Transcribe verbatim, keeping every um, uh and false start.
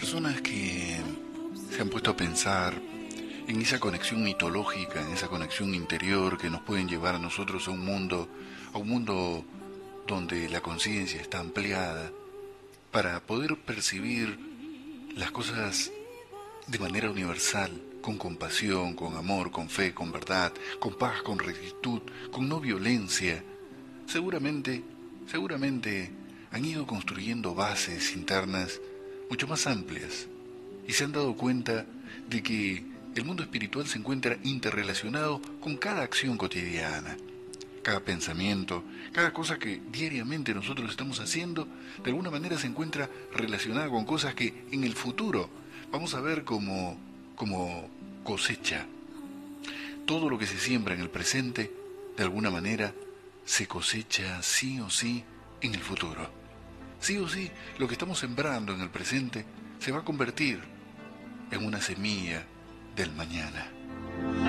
personas que se han puesto a pensar en esa conexión mitológica, en esa conexión interior que nos pueden llevar a nosotros a un mundo, a un mundo donde la conciencia está ampliada para poder percibir las cosas de manera universal, con compasión, con amor, con fe, con verdad, con paz, con rectitud, con no violencia. Seguramente, seguramente han ido construyendo bases internas mucho más amplias y se han dado cuenta de que el mundo espiritual se encuentra interrelacionado con cada acción cotidiana, cada pensamiento, cada cosa que diariamente nosotros estamos haciendo, de alguna manera se encuentra relacionada con cosas que en el futuro vamos a ver como, como cosecha. Todo lo que se siembra en el presente, de alguna manera, se cosecha sí o sí en el futuro. Sí o sí, lo que estamos sembrando en el presente se va a convertir en una semilla del mañana.